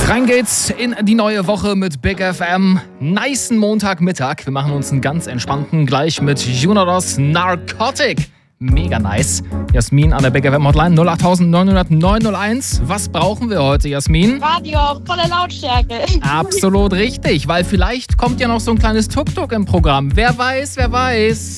Rein geht's in die neue Woche mit Big FM. Nicen Montagmittag. Wir machen uns einen ganz entspannten gleich mit Junodos Narcotic. Mega nice. Jasmin an der Big FM Hotline 08000 900 901. Was brauchen wir heute, Jasmin? Radio auf volle Lautstärke. Absolut richtig, weil vielleicht kommt ja noch so ein kleines Tuk-Tuk im Programm. Wer weiß, wer weiß.